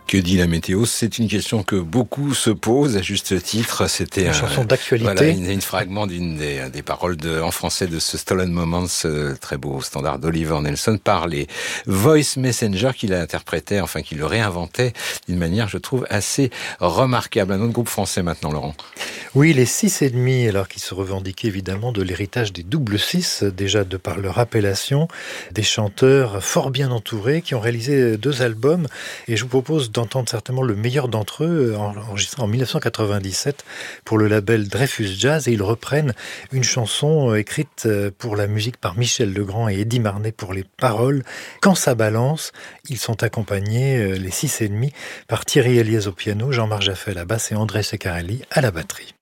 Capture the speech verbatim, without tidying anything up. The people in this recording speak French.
Que dit la météo? C'est une question que beaucoup se posent, à juste titre. C'était une un, chanson d'actualité. Voilà, une, une fragment d'une des, des paroles de, en français de ce Stolen Moments, ce très beau standard d'Oliver Nelson, par les Voice Messenger qu'il interprétait, enfin qu'il le réinventait d'une manière, je trouve, assez remarquable. Un autre groupe français maintenant, Laurent. Oui, les six et demi, alors qu'ils se revendiquaient évidemment de l'héritage des double six, déjà de par leur appellation, des chanteurs fort bien entourés qui ont réalisé deux albums. Et je vous propose d'entendre certainement le meilleur d'entre eux, enregistré en dix-neuf cent quatre-vingt-dix-sept pour le label Dreyfus Jazz. Et ils reprennent une chanson écrite pour la musique par Michel Legrand et Eddy Marnay pour les paroles. Quand ça balance, ils sont accompagnés, les six et demi, par Thierry Eliès au piano, Jean-Marc Jaffé à la basse et André Ceccarelli à la batterie.